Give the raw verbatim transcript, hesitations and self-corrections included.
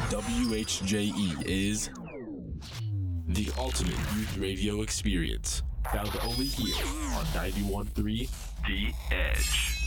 W H J E is the ultimate youth radio experience, found only here on ninety-one point three The Edge.